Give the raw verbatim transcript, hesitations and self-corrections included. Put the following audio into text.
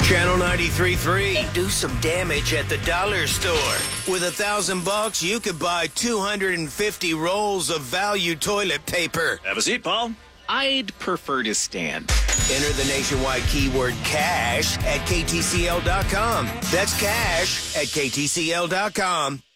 Channel ninety-three point three. Do some damage at the dollar store. With a thousand bucks, you could buy two hundred fifty rolls of value toilet paper. Have a seat, Paul. I'd prefer to stand. Enter the nationwide keyword cash at K T C L dot com. That's cash at K T C L dot com.